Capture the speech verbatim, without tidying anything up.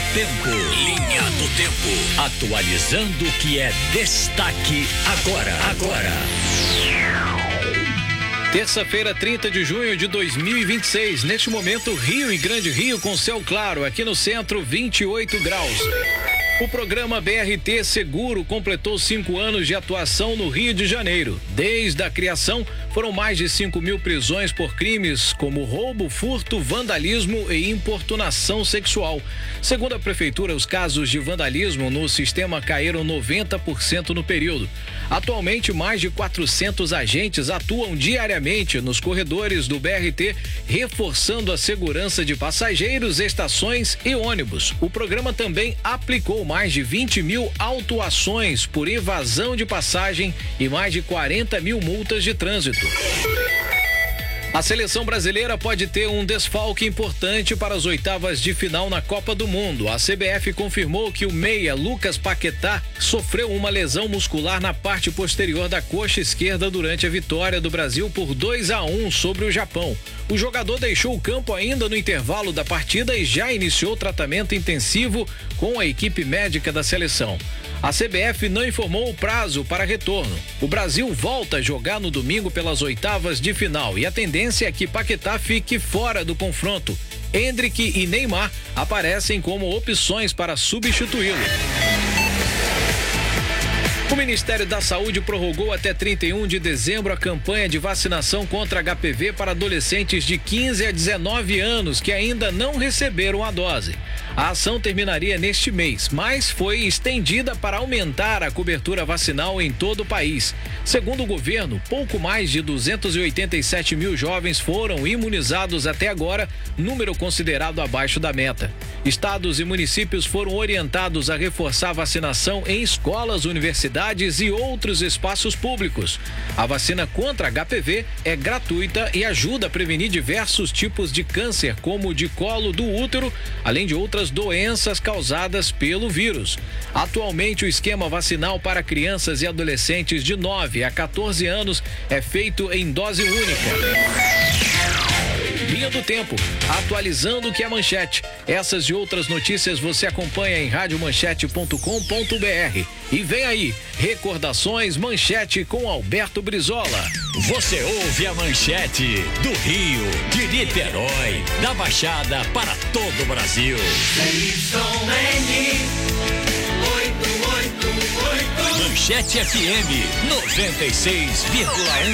Tempo. Linha do Tempo. Atualizando o que é destaque agora. Agora. Terça-feira, trinta de junho de dois mil e vinte e seis. Neste momento, Rio e Grande Rio com céu claro. Aqui no centro, vinte e oito graus. O programa B R T Seguro completou cinco anos de atuação no Rio de Janeiro. Desde a criação, foram mais de cinco mil prisões por crimes como roubo, furto, vandalismo e importunação sexual. Segundo a Prefeitura, os casos de vandalismo no sistema caíram noventa por cento no período. Atualmente, mais de quatrocentos agentes atuam diariamente nos corredores do B R T, reforçando a segurança de passageiros, estações e ônibus. O programa também aplicou mais de vinte mil autuações por evasão de passagem e mais de quarenta mil multas de trânsito. A seleção brasileira pode ter um desfalque importante para as oitavas de final na Copa do Mundo. A C B F confirmou que o meia Lucas Paquetá sofreu uma lesão muscular na parte posterior da coxa esquerda durante a vitória do Brasil por dois a um sobre o Japão. O jogador deixou o campo ainda no intervalo da partida e já iniciou tratamento intensivo com a equipe médica da seleção. A C B F não informou o prazo para retorno. O Brasil volta a jogar no domingo pelas oitavas de final e a tendência é que Paquetá fique fora do confronto. Endrick e Neymar aparecem como opções para substituí-lo. O Ministério da Saúde prorrogou até trinta e um de dezembro a campanha de vacinação contra H P V para adolescentes de quinze a dezenove anos que ainda não receberam a dose. A ação terminaria neste mês, mas foi estendida para aumentar a cobertura vacinal em todo o país. Segundo o governo, pouco mais de duzentos e oitenta e sete mil jovens foram imunizados até agora, número considerado abaixo da meta. Estados e municípios foram orientados a reforçar a vacinação em escolas, universidades e outros espaços públicos. A vacina contra H P V é gratuita e ajuda a prevenir diversos tipos de câncer, como o de colo do útero, além de outras doenças causadas pelo vírus. Atualmente, o esquema vacinal para crianças e adolescentes de nove a quatorze anos é feito em dose única. Linha do Tempo, atualizando o que é manchete. Essas e outras notícias você acompanha em rádio manchete ponto com ponto br. E vem aí, Recordações Manchete com Alberto Brizola. Você ouve a manchete do Rio, de Niterói, da Baixada para todo o Brasil. Manchete F M noventa e seis vírgula um.